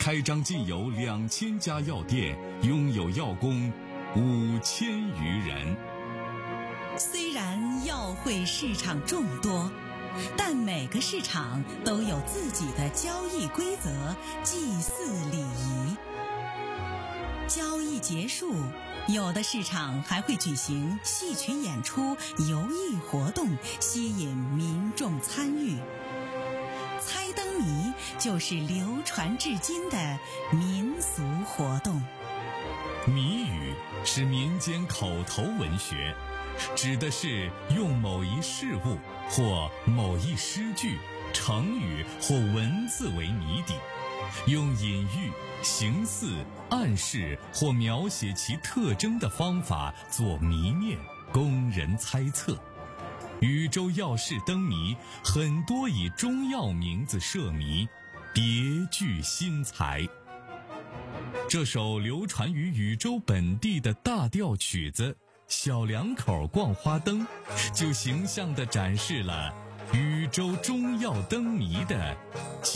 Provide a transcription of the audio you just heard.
开张仅有2000家药店，拥有药工5000余人。 虽然药会市场众多，但每个市场都有自己的交易规则、祭祀礼仪。交易结束，有的市场还会举行戏曲演出、游艺活动，吸引民众参与。猜灯谜就是流传至今的民俗活动。 谜语是民间口头文学，指的是用某一事物或某一诗句、成语或文字为谜底，用隐喻、形似、暗示或描写其特征的方法做谜面，供人猜测。禹州药市灯谜很多以中药名字设谜，别具新才。这首流传于禹州本地的大调曲子《小两口逛花灯》，就形象地展示了禹州中药灯谜的